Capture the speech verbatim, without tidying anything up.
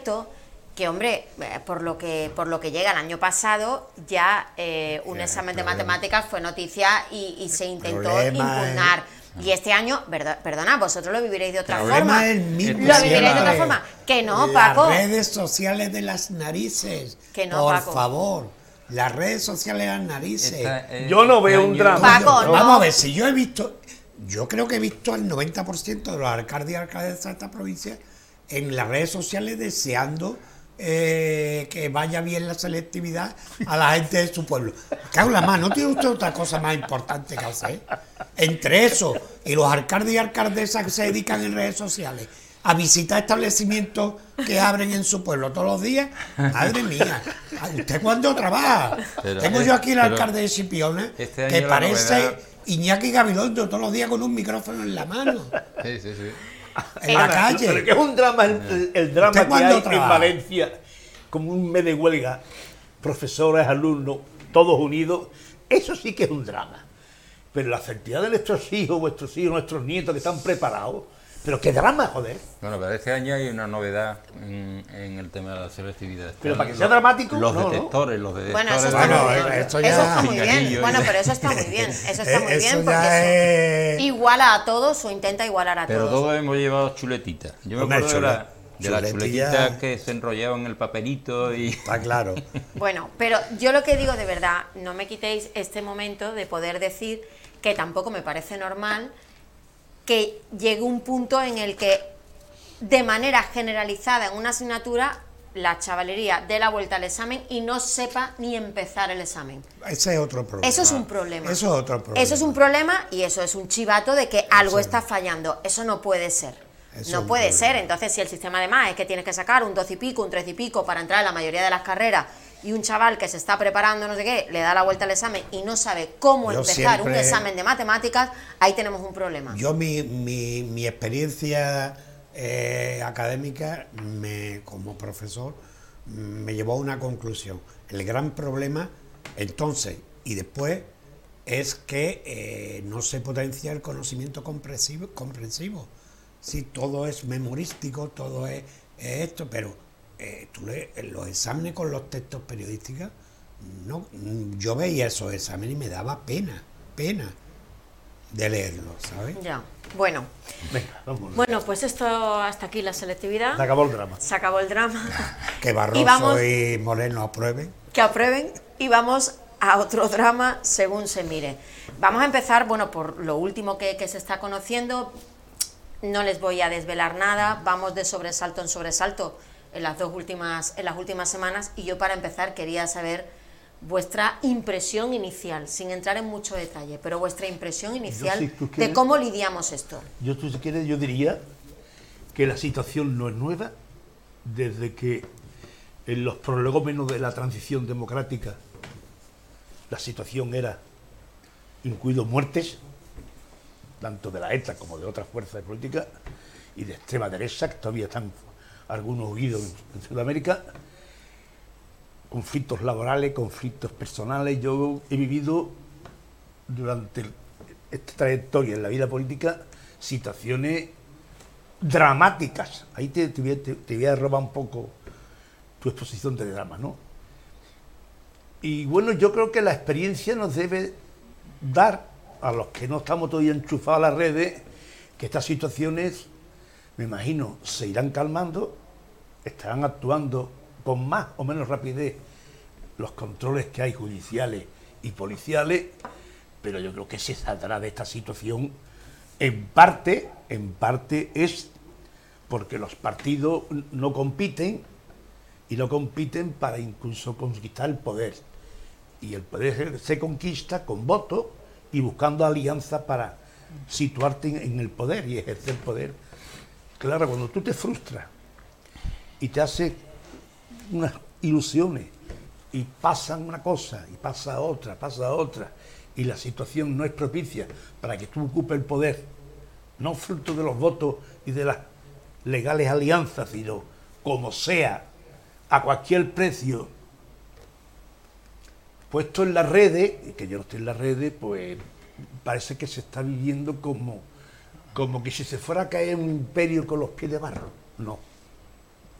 cierto que, hombre, por lo que por lo que llega el año pasado, ya eh, un sí, examen de matemáticas fue noticia y, y se intentó impugnar. Es... Y este año, verdad, perdona, vosotros lo viviréis de otra forma. Es mismo, lo viviréis de otra forma. Que no, Paco. Las redes sociales de las narices. Que no, por Paco. favor. Las redes sociales de las narices. Esta, eh, yo no veo un drama. Paco, yo, no. Vamos a ver, si yo he visto... Yo creo que he visto al noventa por ciento de los alcaldes y alcaldesas de esta provincia en las redes sociales deseando eh, que vaya bien la selectividad a la gente de su pueblo. Cago en la mano, ¿no tiene usted otra cosa más importante que hacer? Entre eso y los alcaldes y alcaldesas que se dedican en redes sociales a visitar establecimientos que abren en su pueblo todos los días, madre mía, ¿usted cuándo trabaja? Pero, Tengo yo aquí el alcalde de Chipiona, este que parece novedad... Iñaki Gabilondo todos los días con un micrófono en la mano. Sí, sí, sí. En la calle. Pero que es un drama, el, el drama que hay trabaja? en Valencia, como un mes de huelga, profesores, alumnos, todos unidos, eso sí que es un drama. Pero la felicidad de nuestros hijos, vuestros hijos, nuestros nietos que están preparados, pero qué drama, joder. Bueno, pero este año hay una novedad en, en el tema de la selectividad. Pero para que sea dramático, los no, detectores, los detectores. Bueno, eso está bueno, muy bien. Esto ya... Eso está muy bien. Bueno, pero eso está muy bien. Eso está muy bien porque es... iguala a todos o intenta igualar a pero todos. Pero todos hemos llevado chuletitas. Yo me Hombre, acuerdo chule, de la, de las chuletilla... chuletitas que se enrollaban en el papelito y... Está claro. Bueno, pero yo lo que digo de verdad, no me quitéis este momento de poder decir que tampoco me parece normal que llegue un punto en el que de manera generalizada en una asignatura la chavalería dé la vuelta al examen y no sepa ni empezar el examen. Ese es otro problema. Eso es un problema. Eso es otro problema. Eso es un problema y eso es un chivato de que algo está fallando. Eso no puede ser. Eso no puede problema. ser. Entonces, si el sistema además es que tienes que sacar un doce y pico, un trece y pico para entrar en la mayoría de las carreras y un chaval que se está preparando, no sé qué, le da la vuelta al examen y no sabe cómo yo empezar siempre, un examen de matemáticas, ahí tenemos un problema. Yo, mi, mi, mi experiencia... Eh, académica, me, como profesor, me llevó a una conclusión. El gran problema, entonces, y después, es que eh, no se potencia el conocimiento comprensivo. comprensivo. Sí, todo es memorístico, todo es, es esto, pero eh, tú le, los exámenes con los textos periodísticos, no, yo veía esos exámenes y me daba pena, pena de leerlos, ¿sabes? Ya. Bueno, Venga, vamos. Bueno, pues esto hasta aquí la selectividad. Se acabó el drama. Se acabó el drama. Que Barroso y, vamos, y Moreno aprueben. Que aprueben y vamos a otro drama según se mire. Vamos a empezar, bueno, por lo último que, que se está conociendo. No les voy a desvelar nada. Vamos de sobresalto en sobresalto en las dos últimas, en las últimas semanas. Y yo para empezar quería saber vuestra impresión inicial, sin entrar en mucho detalle, pero vuestra impresión inicial yo, si quieres, de cómo lidiamos esto. Yo, tú, si quieres, yo diría que la situación no es nueva, desde que en los prolegómenos de la transición democrática la situación era, incluido muertes, tanto de la ETA como de otras fuerzas políticas, y de extrema derecha, que todavía están algunos huidos en, en Sudamérica, conflictos laborales, conflictos personales. Yo he vivido durante esta trayectoria en la vida política situaciones dramáticas. Ahí te, te, te, te voy a robar un poco tu exposición de drama, ¿no? Y bueno, yo creo que la experiencia nos debe dar, a los que no estamos todavía enchufados a las redes, que estas situaciones, me imagino, se irán calmando, estarán actuando con más o menos rapidez los controles que hay judiciales y policiales, pero yo creo que se saldrá de esta situación en parte, en parte es porque los partidos no compiten y no compiten para incluso conquistar el poder, y el poder se conquista con votos y buscando alianzas para situarte en el poder y ejercer poder. Claro, cuando tú te frustras y te haces unas ilusiones y pasan una cosa y pasa otra, pasa otra, y la situación no es propicia para que tú ocupes el poder, no fruto de los votos y de las legales alianzas, sino como sea, a cualquier precio, puesto en las redes, y que yo no estoy en las redes, pues parece que se está viviendo como, como que si se fuera a caer un imperio con los pies de barro. No.